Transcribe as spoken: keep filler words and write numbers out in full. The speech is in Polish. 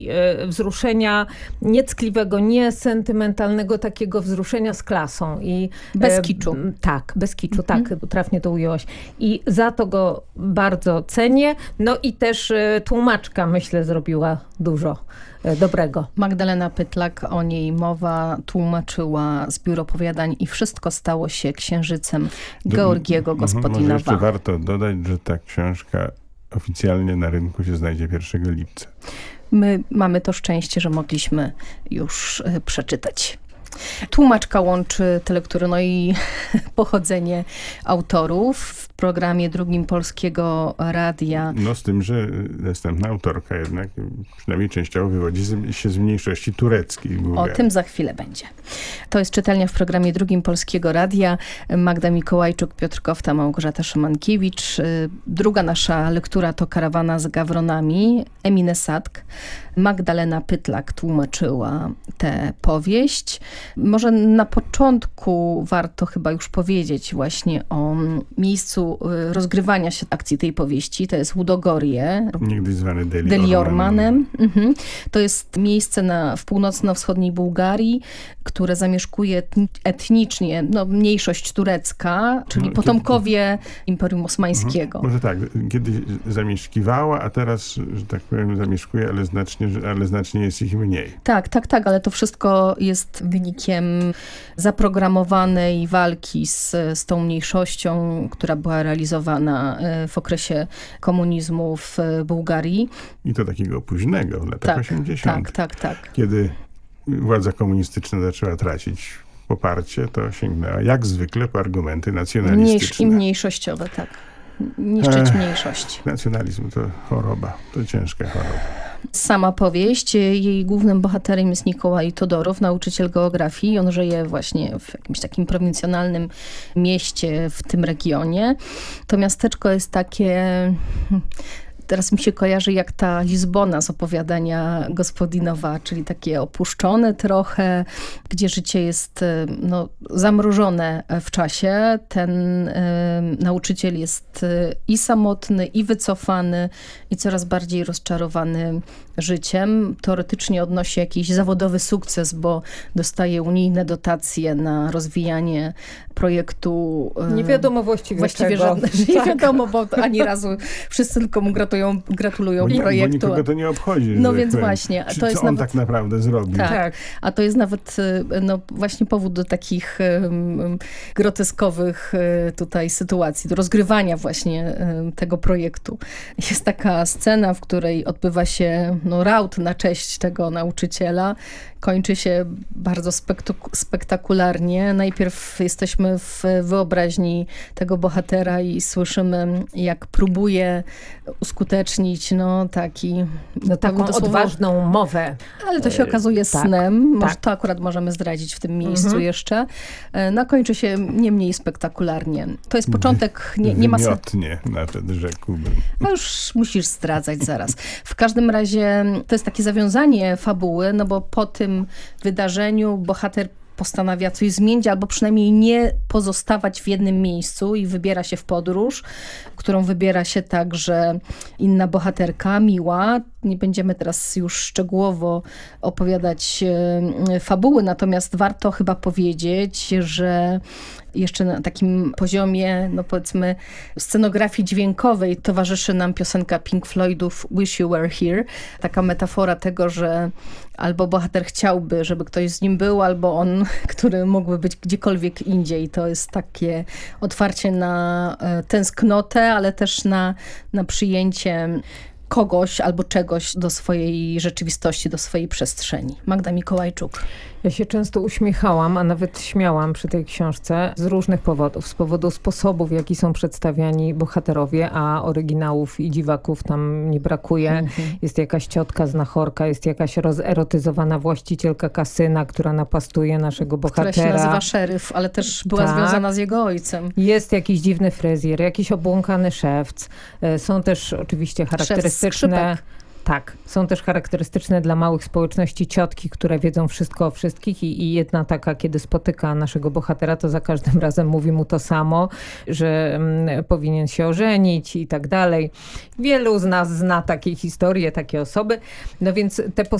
wzruszenia nieckliwego, niesentymentalnego takiego wzruszenia z klasą. I, bez kiczu. E, tak, bez kiczu, mhm. tak, trafnie to ujęłaś. I za to go bardzo cenię. No i też e, tłumaczka, myślę, zrobiła dużo e, dobrego. Magdalena Pytlak, o niej mowa, tłumaczyła zbiór opowiadań I wszystko stało się księżycem Georgiego Gospodinowa. Może jeszcze warto dodać, że ta książka oficjalnie na rynku się znajdzie pierwszego lipca. My mamy to szczęście, że mogliśmy już przeczytać. Tłumaczka łączy te lektury, no i pochodzenie autorów w programie drugim Polskiego Radia. No z tym, że następna autorka jednak przynajmniej częściowo wywodzi się z mniejszości tureckiej. O tym za chwilę będzie. To jest czytelnia w programie drugim Polskiego Radia. Magda Mikołajczuk, Piotr Kofta, Małgorzata Szymankiewicz. Druga nasza lektura to Karawana z gawronami, Emine Sadk. Magdalena Pytlak tłumaczyła tę powieść. Może na początku warto chyba już powiedzieć właśnie o miejscu rozgrywania się akcji tej powieści. To jest Łudogorje. Niegdyś zwane Deli, Deli Ormanem. Mhm. To jest miejsce na, w północno-wschodniej Bułgarii, które zamieszkuje etnicznie no, mniejszość turecka, czyli no, potomkowie kiedy... Imperium Osmańskiego. Mhm. Może tak, kiedyś zamieszkiwała, a teraz, że tak powiem, zamieszkuje, ale znacznie, ale znacznie jest ich mniej. Tak, tak, tak, ale to wszystko jest wynikiem zaprogramowanej walki z, z tą mniejszością, która była realizowana w okresie komunizmu w Bułgarii. I to takiego późnego, w latach tak, osiemdziesiątych. Tak, tak, tak. Kiedy władza komunistyczna zaczęła tracić poparcie, to sięgnęła jak zwykle po argumenty nacjonalistyczne. I mniejszościowe, tak. Niszczyć Ech, mniejszości. Nacjonalizm to choroba, to ciężka choroba. Sama powieść. Jej głównym bohaterem jest Nikołaj Todorow, nauczyciel geografii. On żyje właśnie w jakimś takim prowincjonalnym mieście w tym regionie. To miasteczko jest takie... Teraz mi się kojarzy jak ta Lizbona z opowiadania Gospodinowa, czyli takie opuszczone trochę, gdzie życie jest no, zamrożone w czasie. Ten y, nauczyciel jest i samotny, i wycofany, i coraz bardziej rozczarowany życiem. Teoretycznie odnosi jakiś zawodowy sukces, bo dostaje unijne dotacje na rozwijanie projektu. Nie wiadomo właściwie Właściwie czego. żadne, tak. Nie wiadomo, bo ani razu wszyscy tylko mu gratulują, gratulują bo, projektu. Bo nikogo to nie obchodzi. No więc powiem. właśnie. Czy, to co jest on nawet, tak naprawdę zrobił. Tak, tak. A to jest nawet no, właśnie powód do takich um, groteskowych um, tutaj sytuacji, do rozgrywania właśnie um, tego projektu. Jest taka scena, w której odbywa się no, raut na cześć tego nauczyciela. Kończy się bardzo spektak- spektakularnie. Najpierw jesteśmy w wyobraźni tego bohatera i słyszymy, jak próbuje uskutecznić no, taki... No, taką dosłowo, odważną mowę. Ale to się okazuje tak, snem. Może tak. To akurat możemy zdradzić w tym miejscu mhm. jeszcze. No kończy się nie mniej spektakularnie. To jest początek... Nie, nie ma Wymiotnie nawet rzekłbym. No już musisz zdradzać zaraz. W każdym razie to jest takie zawiązanie fabuły, no bo po tym wydarzeniu bohater postanawia coś zmienić, albo przynajmniej nie pozostawać w jednym miejscu i wybiera się w podróż, którą wybiera się także inna bohaterka, Miła. Nie będziemy teraz już szczegółowo opowiadać e, fabuły, natomiast warto chyba powiedzieć, że jeszcze na takim poziomie, no powiedzmy, scenografii dźwiękowej towarzyszy nam piosenka Pink Floydów Wish You Were Here. Taka metafora tego, że albo bohater chciałby, żeby ktoś z nim był, albo on, który mógłby być gdziekolwiek indziej. To jest takie otwarcie na tęsknotę, ale też na, na przyjęcie kogoś albo czegoś do swojej rzeczywistości, do swojej przestrzeni. Magda Mikołajczuk. Ja się często uśmiechałam, a nawet śmiałam przy tej książce z różnych powodów. Z powodu sposobów, w jaki są przedstawiani bohaterowie, a oryginałów i dziwaków tam nie brakuje. Mm-hmm. Jest jakaś ciotka znachorka, jest jakaś rozerotyzowana właścicielka kasyna, która napastuje naszego bohatera. Która się nazywa szeryf, ale też była tak. związana z jego ojcem. Jest jakiś dziwny fryzjer, jakiś obłąkany szewc. Są też oczywiście charakterystyczne... Tak, są też charakterystyczne dla małych społeczności ciotki, które wiedzą wszystko o wszystkich i, i jedna taka, kiedy spotyka naszego bohatera, to za każdym razem mówi mu to samo, że mm, powinien się ożenić i tak dalej. Wielu z nas zna takie historie, takie osoby, no więc te